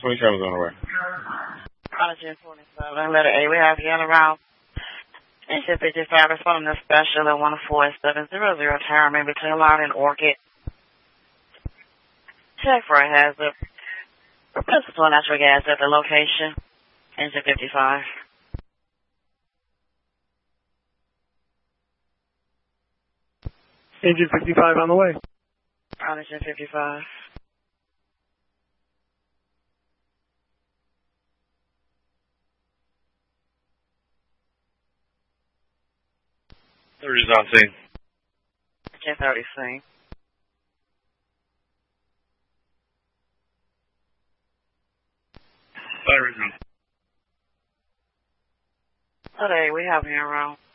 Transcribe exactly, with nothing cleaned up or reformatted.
twenty-seven is on the way. Oxygen twenty-seven, letter A, we have you on around engine fifty-five, responding to special at one four seven zero zero, tower maybe between line and Orchid. Check for a hazard. Principal natural gas at the location, engine fifty-five. Engine fifty-five on the way. Engine fifty-five. thirty is on scene. Engine thirty scene. Battery's on. Today we have you around